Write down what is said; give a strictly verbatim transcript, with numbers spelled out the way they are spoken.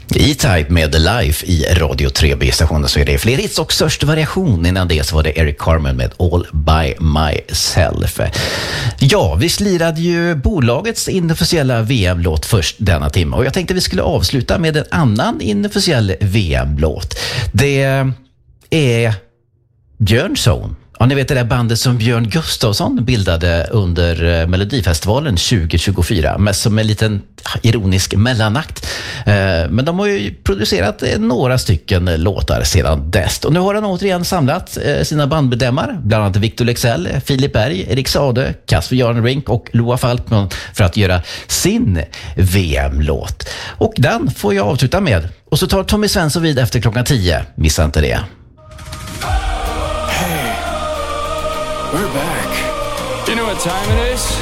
E-Type med Life i Radio tre B-stationen, så är det fler hits och störst variation. Innan det så var det Eric Carmen med All By Myself. Ja, vi slirade ju bolagets inofficiella V M-låt först denna timme, och jag tänkte vi skulle avsluta med en annan inofficiell V M-låt. Det är Björnzone. Ja, ni vet det där bandet som Björn Gustafsson bildade under Melodifestivalen tjugo tjugofyra, med som en liten ironisk mellanakt. Men de har ju producerat några stycken låtar sedan dess. Och nu har han återigen samlat sina bandmedlemmar, bland annat Victor Lexell, Filip Berg, Erik Sade, Kasper Jarnbrink och Loa Falkman, för att göra sin V M-låt. Och den får jag avsluta med. Och så tar Tommy Svensson vid efter klockan tio. Missa inte det. We're back. You know what time it is?